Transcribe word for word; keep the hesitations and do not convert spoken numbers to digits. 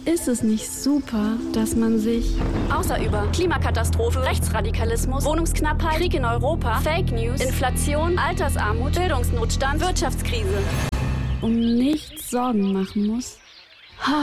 ist es nicht super, dass man sich außer über Klimakatastrophe, Rechtsradikalismus, Wohnungsknappheit, Krieg in Europa, Fake News, Inflation, Altersarmut, Bildungsnotstand, Wirtschaftskrise um nichts Sorgen machen muss?